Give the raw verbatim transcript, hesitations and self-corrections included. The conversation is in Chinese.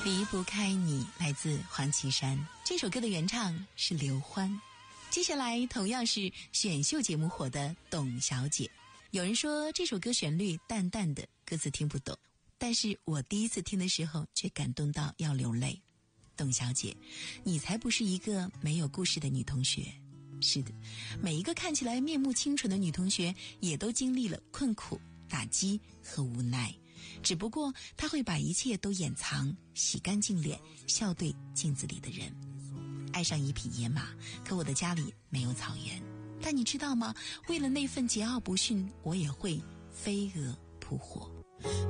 离不开你来自黄绮珊，这首歌的原唱是刘欢。接下来同样是选秀节目火的董小姐。有人说这首歌旋律淡淡的，歌词听不懂，但是我第一次听的时候却感动到要流泪。董小姐，你才不是一个没有故事的女同学。是的，每一个看起来面目清纯的女同学也都经历了困苦、打击和无奈，只不过她会把一切都掩藏，洗干净脸，笑对镜子里的人。爱上一匹野马，可我的家里没有草原。但你知道吗？为了那份桀骜不驯，我也会飞蛾扑火。